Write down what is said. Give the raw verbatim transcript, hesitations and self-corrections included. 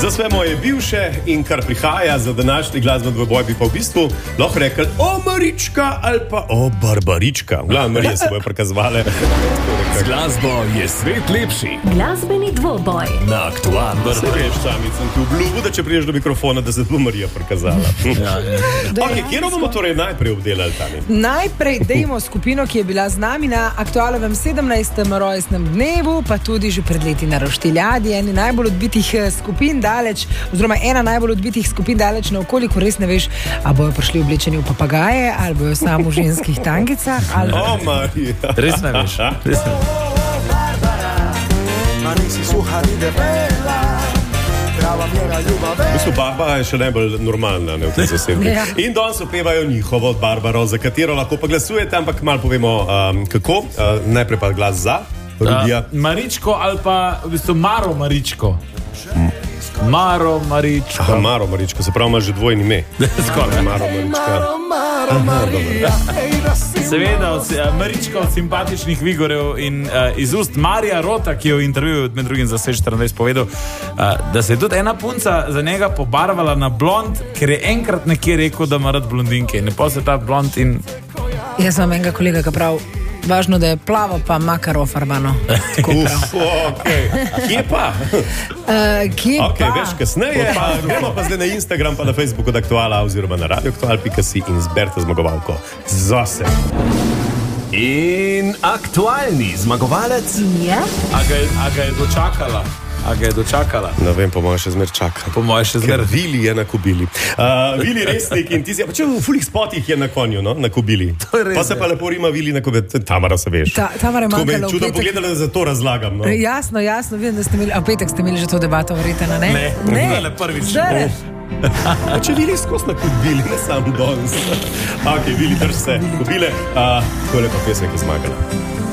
Za sve moje bivše in kar prihaja za današnji glasbeni dvoboj bi pa v bistvu lahko rekli o Marička ali pa o Barbarička. Glavno Marija se bojo prikazovale. Z glasbo je svet lepši. Glasbeni dvoboj. Na Aktualnem. Se veš, sami sem ti obljubil, da če priješ do mikrofona, da se bo Marija prikazala. Ja, ja. Ok, kjer bomo torej najprej obdelali, Tani? Najprej dejmo skupino, ki je bila z nami na aktualnem sedemnajstem rojstnem dnevu, pa tudi že pred leti na Roštiljadi, eni najbolj odbitih skupin daleč, oziroma ena najbolj odbitih skupin daleč na okoliko, res ne veš, a bojo prišli oblečeni v papagaje, ali bojo samo v ženskih tankicah, ali... O, Marija. Res ne veš. Res ne veš. V bistvu Barbara je še najbolj normalna, ne, v tej zasedbi. Ja. In danes opevajo njihovo Barbaro, za katero lahko pa glasujete, ampak malo povemo, um, kako. Uh, najprej pa glas za. Uh, Maričko ali pa v bistvu Maro Maričko. Maro Maričko. Aha, Maro Maričko, se pravi, ima že dvojni ime. Skoraj. Maro Marička. Maro Marija. Seveda, od, uh, Maričko od simpatičnih Vigorjev in uh, iz ust Marija Rota, ki je v intervjuju med drugim za Seč štiriindvajset povedal, uh, da se je tudi ena punca za njega pobarvala na blond, ker je enkrat nekje rekel, da ima rad blondinke. Ne pa se ta blond in... Jaz imam enega kolega, ki prav, važno, da je plavo, pa makaro farbano. Uf, okay. Kje pa? Uh, kje Ok, pa? veš, kasneje. Pa, gremo pa zdaj na Instagram, pa na Facebook od Aktuala oziroma na radio aktual pika si in zberite zmagovalko zase. In aktualni zmagovalec. Je? A ga je, a ga je dočakala? A ga je dočakala? Ne vem, po mojem še zmer čaka. Po mojem še zmer. Ker Vili je na kobili. Uh, Vili resnik in ti si, pa če v fulih spotih je na konju, no, na kobili. To je res, pa se pa lepo rima Vili na kobili. Tamara se veš. Ta, Tamara je Tako me je manjkala v čudno petek. pogledala, da za to razlagam, no. Jasno, jasno, vidim, da ste imeli, a v petek ste imeli že to debato, verjetno, ne? Ne, ne. ne, prvič. Zdaj, A če Vili skozi na kobili, ne sam danes. Ok, Vili, drž se. Kobile, uh, tole pa pesem, ki je zmagala.